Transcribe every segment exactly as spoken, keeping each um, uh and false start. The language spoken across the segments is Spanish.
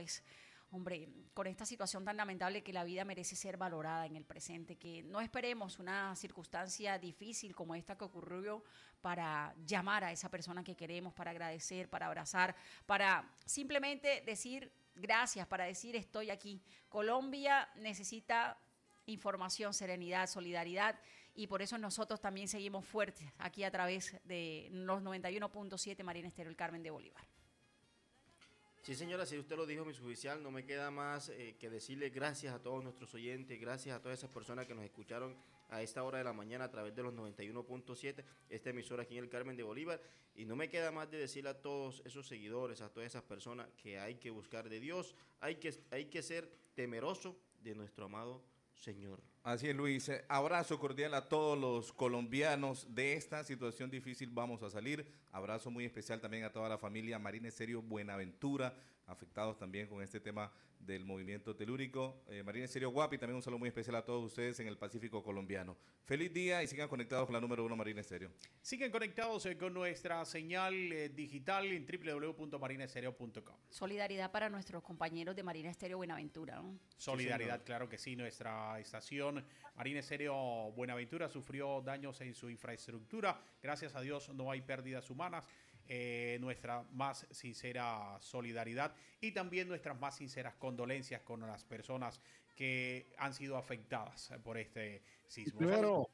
pues, hombre, con esta situación tan lamentable que la vida merece ser valorada en el presente, que no esperemos una circunstancia difícil como esta que ocurrió para llamar a esa persona que queremos, para agradecer, para abrazar, para simplemente decir gracias, para decir estoy aquí. Colombia necesita información, serenidad, solidaridad, y por eso nosotros también seguimos fuertes aquí a través de los noventa y uno punto siete Marina Estéreo El Carmen de Bolívar. Sí, señora, si usted lo dijo, mi suboficial, no me queda más eh, que decirle gracias a todos nuestros oyentes, gracias a todas esas personas que nos escucharon a esta hora de la mañana a través de los noventa y uno punto siete, esta emisora aquí en el Carmen de Bolívar, y no me queda más de decirle a todos esos seguidores, a todas esas personas que hay que buscar de Dios, hay que, hay que ser temeroso de nuestro amado Señor. Así es, Luis. Abrazo cordial a todos los colombianos. De esta situación difícil vamos a salir. Abrazo muy especial también a toda la familia Marina Estéreo Buenaventura, afectados también con este tema del movimiento telúrico. Eh, Marina Estéreo Guapi, también un saludo muy especial a todos ustedes en el Pacífico colombiano. Feliz día y sigan conectados con la número uno Marina Estéreo. Siguen conectados eh, con nuestra señal eh, digital en doble u doble u doble u punto marina estéreo punto com. Solidaridad para nuestros compañeros de Marina Estéreo Buenaventura, ¿no? Solidaridad, Sí, claro que sí. Nuestra estación Marina Estéreo Buenaventura sufrió daños en su infraestructura. Gracias a Dios no hay pérdidas humanas. Eh, nuestra más sincera solidaridad y también nuestras más sinceras condolencias con las personas que han sido afectadas por este sismo. Pero,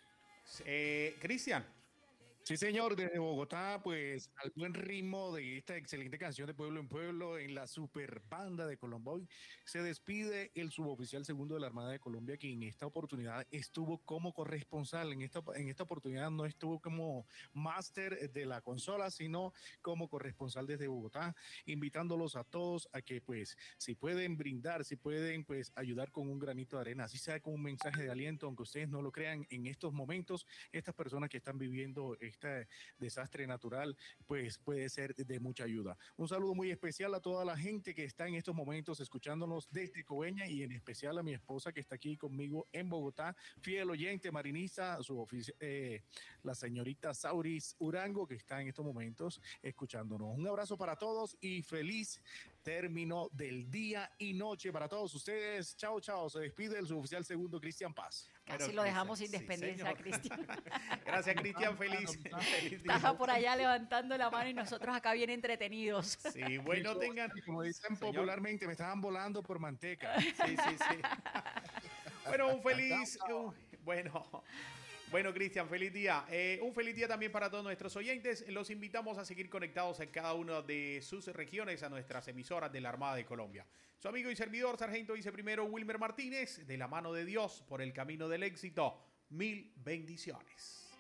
eh, Cristian. sí, señor, desde Bogotá, pues al buen ritmo de esta excelente canción de Pueblo en Pueblo en la super banda de Colomboy, se despide el suboficial segundo de la Armada de Colombia, que en esta oportunidad estuvo como corresponsal. En esta, en esta oportunidad no estuvo como máster de la consola, sino como corresponsal desde Bogotá, invitándolos a todos a que, pues, si pueden brindar, si pueden, pues, ayudar con un granito de arena, así sea con un mensaje de aliento, aunque ustedes no lo crean, en estos momentos, estas personas que están viviendo este desastre natural, pues puede ser de mucha ayuda. Un saludo muy especial a toda la gente que está en estos momentos escuchándonos desde Coveñas, y en especial a mi esposa que está aquí conmigo en Bogotá, fiel oyente marinista, su ofici- eh, la señorita Sauris Urango, que está en estos momentos escuchándonos. Un abrazo para todos y feliz término del día y noche para todos ustedes. Chao, chao. Se despide el suboficial segundo Cristian Paz. Casi Bueno, lo dejamos Cristian, sin despedirse sí, a Cristian. Gracias, Cristian. Feliz, feliz día. Estaba por allá levantando la mano y nosotros acá bien entretenidos. Sí, bueno, tengan. Como dicen Señor. popularmente, me estaban volando por manteca. Sí, sí, sí. Bueno, un feliz. un- bueno. Bueno, Cristian, feliz día. Eh, un feliz día también para todos nuestros oyentes. Los invitamos a seguir conectados en cada una de sus regiones a nuestras emisoras de la Armada de Colombia. Su amigo y servidor, Sargento Viceprimero Wilmer Martínez, de la mano de Dios, por el camino del éxito. Mil bendiciones.